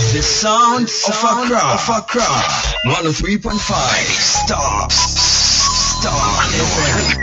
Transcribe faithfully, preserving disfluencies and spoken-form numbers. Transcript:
The sound of Accra, of Accra, one oh three point five, Star, Star F M.